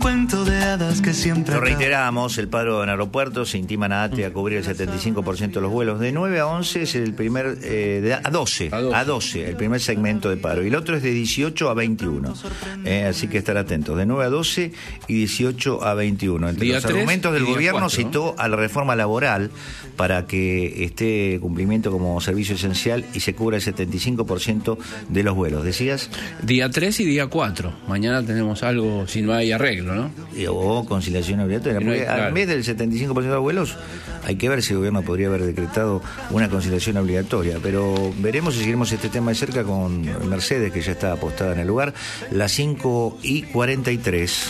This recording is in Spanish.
Cuento de hadas que siempre. Lo reiteramos, el paro en aeropuertos se intiman a ATE a cubrir el 75% de los vuelos. De 9 a 11 es el primer, a 12, el primer segmento de paro. Y el otro es de 18 a 21. Así que estar atentos. De 9 a 12 y 18 a 21. Entre los argumentos del gobierno 4, citó a la reforma laboral para que esté cumplimiento como servicio esencial y se cubra el 75% de los vuelos. ¿Decías? Día 3 y día 4. Mañana tenemos algo si no hay arreglo, ¿no? O conciliación obligatoria, porque claro, en vez del 75% de los vuelos hay que ver si el gobierno podría haber decretado una conciliación obligatoria, pero veremos y seguiremos este tema de cerca con Mercedes, que ya está apostada en el lugar. Las 5:43.